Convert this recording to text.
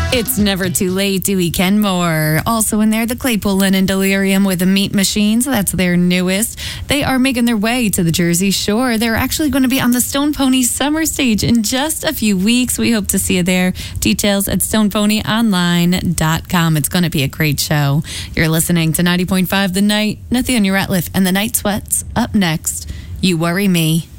It's never too late, Dewey Kenmore. Also in there, the Claypool Linen Delirium with the Meat Machines. That's their newest. They are making their way to the Jersey Shore. They're actually going to be on the Stone Pony Summer Stage in just a few weeks. We hope to see you there. Details at stoneponyonline.com. It's going to be a great show. You're listening to 90.5 The Night. Nathaniel Ratliff and the Night Sweats. Up next, You Worry Me.